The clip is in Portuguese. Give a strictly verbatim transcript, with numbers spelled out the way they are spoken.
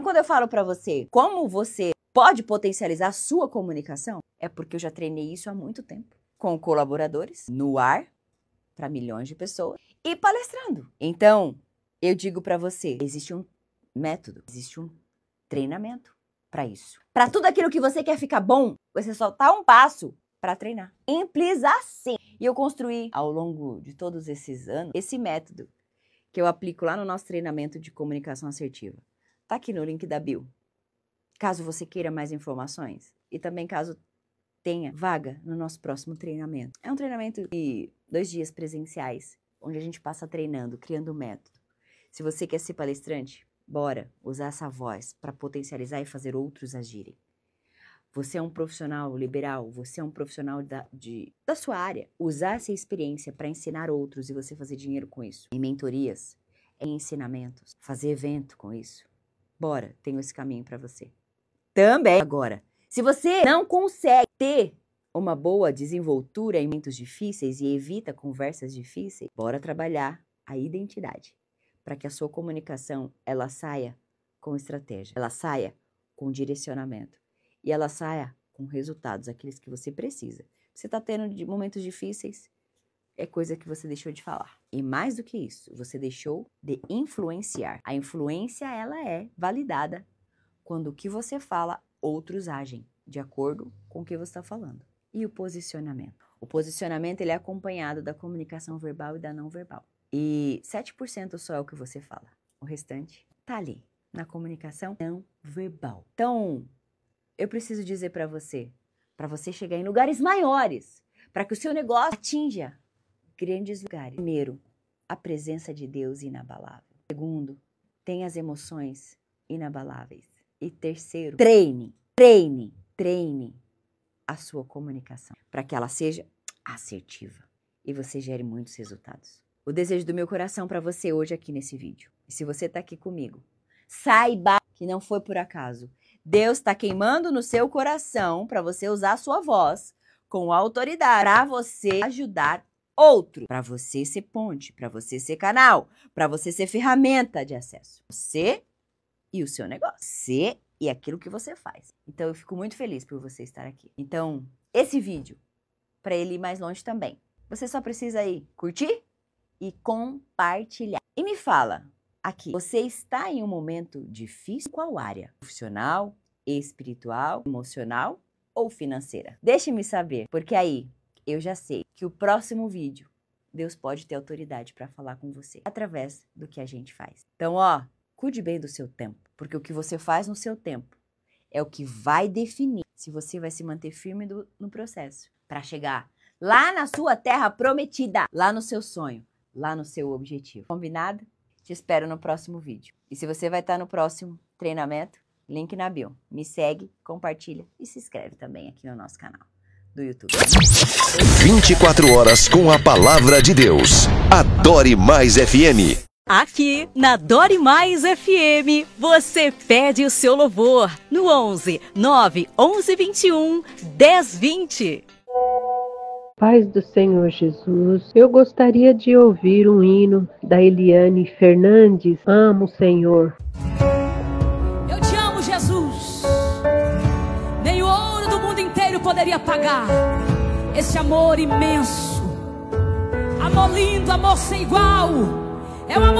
quando eu falo pra você como você pode potencializar a sua comunicação, é porque eu já treinei isso há muito tempo. Com colaboradores, no ar, para milhões de pessoas, e palestrando. Então, eu digo pra você, existe um método, existe um treinamento para isso. Para tudo aquilo que você quer ficar bom, você só tá um passo para treinar. Simples assim. E eu construí, ao longo de todos esses anos, esse método que eu aplico lá no nosso treinamento de comunicação assertiva. Tá aqui no link da bio. Caso você queira mais informações e também caso tenha vaga no nosso próximo treinamento. É um treinamento de dois dias presenciais, onde a gente passa treinando, criando um método. Se você quer ser palestrante, bora usar essa voz para potencializar e fazer outros agirem. Você é um profissional liberal, você é um profissional da, de, da sua área. Usar essa experiência para ensinar outros e você fazer dinheiro com isso. Em mentorias, em ensinamentos, fazer evento com isso. Bora, tenho esse caminho para você. Também. Agora, se você não consegue ter uma boa desenvoltura em momentos difíceis e evita conversas difíceis, bora trabalhar a identidade para que a sua comunicação ela saia com estratégia, ela saia com direcionamento e ela saia com resultados, aqueles que você precisa. Você está tendo momentos difíceis, é coisa que você deixou de falar. E mais do que isso, você deixou de influenciar. A influência ela é validada quando o que você fala, outros agem de acordo com o que você está falando. E o posicionamento? O posicionamento ele é acompanhado da comunicação verbal e da não verbal. E sete por cento só é o que você fala. O restante tá ali, na comunicação não verbal. Então, eu preciso dizer para você, para você chegar em lugares maiores, para que o seu negócio atinja grandes lugares. Primeiro, a presença de Deus inabalável. Segundo, tenha as emoções inabaláveis. E terceiro, treine, treine, treine a sua comunicação para que ela seja assertiva e você gere muitos resultados. O desejo do meu coração para você hoje aqui nesse vídeo. E se você está aqui comigo, saiba que não foi por acaso. Deus está queimando no seu coração para você usar a sua voz com autoridade para você ajudar outro, para você ser ponte, para você ser canal, para você ser ferramenta de acesso. Você e o seu negócio. Você e aquilo que você faz. Então, eu fico muito feliz por você estar aqui. Então, esse vídeo, para ele ir mais longe também, você só precisa ir curtir e compartilhar. E me fala aqui, você está em um momento difícil? Qual área? Profissional, espiritual, emocional ou financeira? Deixe-me saber, porque aí eu já sei que o próximo vídeo, Deus pode ter autoridade para falar com você através do que a gente faz. Então, ó, cuide bem do seu tempo, porque o que você faz no seu tempo é o que vai definir se você vai se manter firme do, no processo para chegar lá na sua terra prometida, lá no seu sonho, lá no seu objetivo. Combinado? Te espero no próximo vídeo. E se você vai estar no próximo treinamento, link na bio. Me segue, compartilha e se inscreve também aqui no nosso canal do YouTube. vinte e quatro horas com a palavra de Deus. Adore Mais F M. Aqui na Dore Mais F M, você pede o seu louvor no onze, nove, onze, vinte e um, dez, vinte. Paz do Senhor Jesus, eu gostaria de ouvir um hino da Eliane Fernandes, Amo o Senhor. Eu te amo, Jesus. Nem o ouro do mundo inteiro poderia pagar esse amor imenso. Amor lindo, amor sem igual. É um amor